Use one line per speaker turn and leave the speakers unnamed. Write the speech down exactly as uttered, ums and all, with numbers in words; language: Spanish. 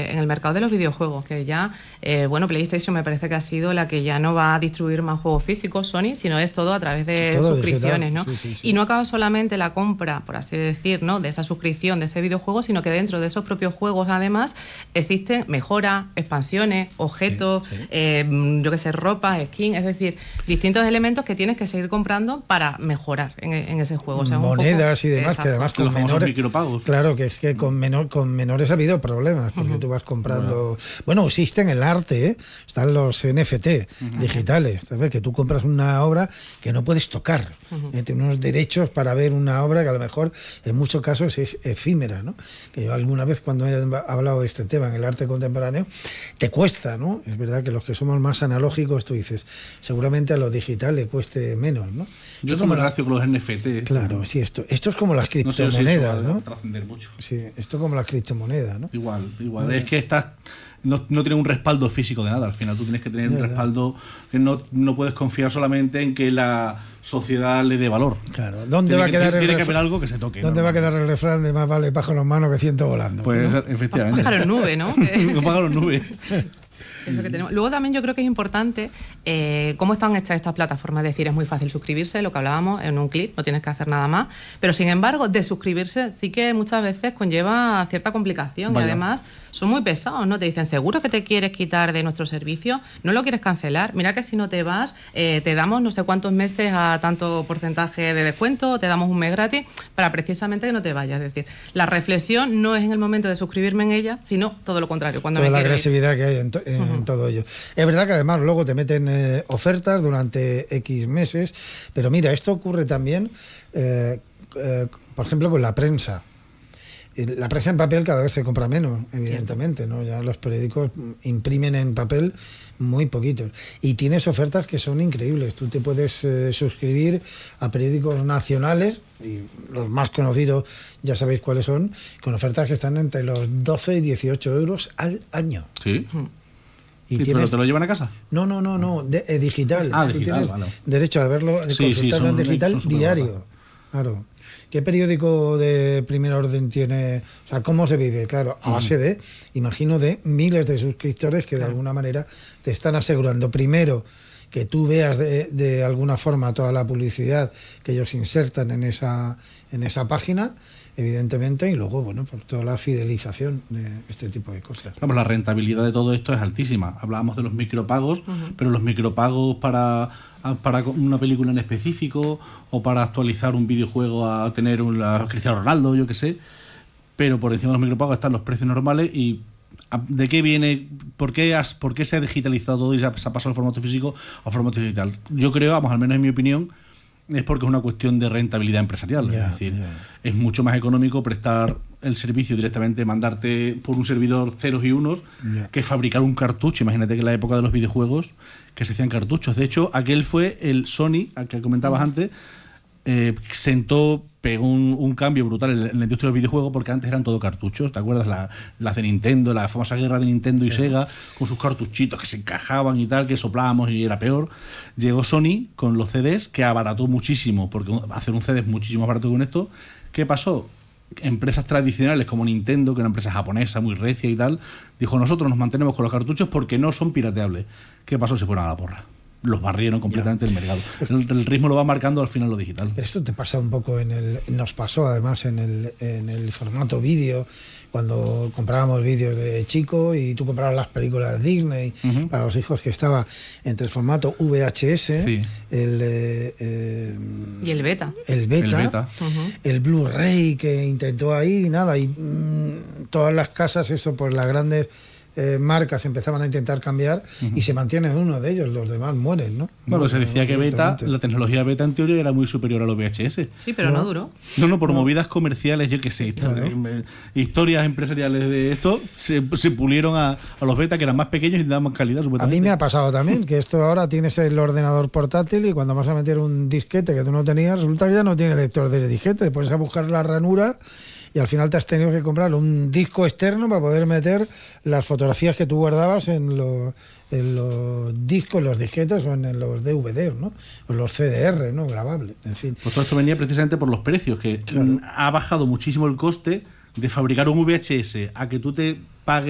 eh, en el mercado de los videojuegos, que ya, eh, bueno, PlayStation me parece que ha sido la que ya no va a distribuir más juegos físicos, Sony, sino es todo a través de todo suscripciones, digital, ¿no? Sí, sí, sí. Y no acaba solamente la compra, por así decir, ¿no?, de esa suscripción, de ese videojuego, sino que dentro de esos propios juegos, además, existen mejoras, expansiones, objetos, sí, sí. Eh, yo qué sé, ropa, skin, es decir, distintos elementos que tienes que seguir comprando para mejorar en, en ese juego. O sea,
monedas poco, y demás,
exacto.
que además con
los famosos
menores,
micropagos.
Claro, que es que con, menor, con menores ha habido problemas, porque uh-huh. tú vas comprando... Bueno, bueno existen en el arte, ¿eh? Están los N F T uh-huh. digitales, ¿sabes? Que tú compras una obra que no puedes tocar. Uh-huh. ¿eh? Tienes unos derechos para ver una obra que a lo mejor en muchos casos es efímera, ¿no? Que yo alguna vez cuando he hablado de este tema en el arte contemporáneo, te cuesta, ¿no? Es verdad que los que somos más analógicos, tú dices, seguramente a lo digital le cueste menos, ¿no?
Yo tengo relación con los N F T.
Claro, ¿no? Sí, esto, esto es como las criptomonedas,
no, sé,
¿no?
Trascender mucho.
Sí, esto es como las criptomonedas, ¿no?
Igual, igual. Bueno. Es que estás... No, no tiene un respaldo físico de nada. Al final tú tienes que tener un respaldo que no, no puedes confiar solamente en que la sociedad le dé valor.
Claro. ¿Dónde
tiene
va a
que,
quedar
tiene,
el
tiene
ref...
que haber algo que se toque?
¿Dónde
¿no?
va a quedar el refrán de más vale pájaro en mano que ciento volando?
Pues
¿no?
efectivamente.
Pájaro en nube, ¿no?
Pájaro en nube.
Es lo que tenemos. Luego también yo creo que es importante eh, cómo están hechas estas plataformas. Es decir, es muy fácil suscribirse, lo que hablábamos, en un clic, no tienes que hacer nada más. Pero sin embargo, de suscribirse sí que muchas veces conlleva cierta complicación. Vaya. Y además son muy pesados, ¿no? Te dicen, ¿seguro que te quieres quitar de nuestro servicio? ¿No lo quieres cancelar? Mira que si no te vas, eh, te damos no sé cuántos meses a tanto porcentaje de descuento, te damos un mes gratis para precisamente que no te vayas. Es decir, la reflexión no es en el momento de suscribirme en ella, sino todo lo contrario. Cuando
Toda
me
la agresividad ir. que hay en, to- en uh-huh. todo ello. Es verdad que además luego te meten eh, ofertas durante X meses, pero mira, esto ocurre también, eh, eh, por ejemplo, con la prensa. La prensa en papel cada vez se compra menos, evidentemente, ¿no? Ya los periódicos imprimen en papel muy poquitos. Y tienes ofertas que son increíbles. Tú te puedes eh, suscribir a periódicos nacionales, y los más conocidos ya sabéis cuáles son, con ofertas que están entre los doce y dieciocho euros al año.
Sí.
¿Y,
¿Y
tienes...
te lo llevan a casa?
No, no, no, no, de, eh, digital.
Ah,
Tú
digital,
tienes
vale.
derecho a verlo, de
sí,
consultarlo
sí,
en digital diario.
Buenos.
Claro. ¿Qué periódico de primer orden tiene? O sea, ¿cómo se vive? Claro, a base de, imagino, de miles de suscriptores que de alguna manera te están asegurando, primero, que tú veas de, de alguna forma toda la publicidad que ellos insertan en esa, en esa página, evidentemente, y luego, bueno, por toda la fidelización de este tipo de cosas.
Vamos, la rentabilidad de todo esto es altísima. Hablábamos de los micropagos, uh-huh. pero los micropagos para, para una película en específico o para actualizar un videojuego a tener un a Cristiano Ronaldo, yo qué sé, pero por encima de los micropagos están los precios normales. Y ¿de qué viene? ¿Por qué, has, por qué se ha digitalizado todo y se ha, se ha pasado al formato físico al formato digital? Yo creo, vamos, al menos en mi opinión, es porque es una cuestión de rentabilidad empresarial. Yeah, es decir, yeah. es mucho más económico prestar el servicio directamente, mandarte por un servidor ceros y unos, yeah. que fabricar un cartucho. Imagínate que en la época de los videojuegos que se hacían cartuchos. De hecho, aquel fue el Sony, al que comentabas mm. antes, eh, sentó, pegó un, un cambio brutal en, en la industria del videojuego, porque antes eran todo cartuchos. ¿Te acuerdas? La, las de Nintendo, la famosa guerra de Nintendo y sí. Sega, con sus cartuchitos que se encajaban y tal, que soplábamos y era peor. Llegó Sony con los C Ds, que abarató muchísimo, porque hacer un C D es muchísimo más barato que con esto. ¿Qué pasó? Empresas tradicionales como Nintendo, que era una empresa japonesa muy recia y tal, dijo, nosotros nos mantenemos con los cartuchos porque no son pirateables. ¿Qué pasó? Se fueron a la porra. Los barrieron completamente el mercado. El, el ritmo lo va marcando al final lo digital.
Esto te pasa un poco en el... Nos pasó además en el, en el formato vídeo, cuando comprábamos vídeos de chico y tú comprabas las películas Disney uh-huh. para los hijos, que estaba entre el formato V H S, sí. el... Eh, eh,
y el beta.
El beta,
el, beta.
Uh-huh. el Blu-ray que intentó ahí, nada, y mmm, todas las casas, eso, por las grandes... Eh, marcas empezaban a intentar cambiar uh-huh. y se mantienen uno de ellos, los demás mueren, ¿no?
Bueno, se decía que beta, la tecnología beta en teoría era muy superior a los V H S.
Sí, pero no, no duró.
No, no, por no. movidas comerciales, yo qué sé, historias, claro. historias empresariales de esto, se, se pulieron a, a los beta, que eran más pequeños y daban más calidad, supuestamente.
A mí me ha pasado también, que esto ahora tienes el ordenador portátil y cuando vas a meter un disquete que tú no tenías, resulta que ya no tiene lector de disquete, te pones a buscar la ranura y al final te has tenido que comprar un disco externo para poder meter las fotografías que tú guardabas en, lo, en los discos, en los disquetes o en los D V D, ¿no? O los C D R, ¿no? Grabables, en fin.
Pues todo esto venía precisamente por los precios, que claro. ha bajado muchísimo el coste de fabricar un V H S a que tú te pagues